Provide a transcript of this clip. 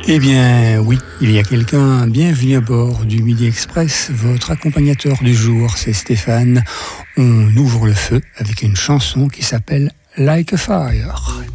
Eh bien, oui, il y a quelqu'un. Bienvenue à bord du Midi Express. Votre accompagnateur du jour, c'est Stéphane. On ouvre le feu avec une chanson qui s'appelle Like a Fire.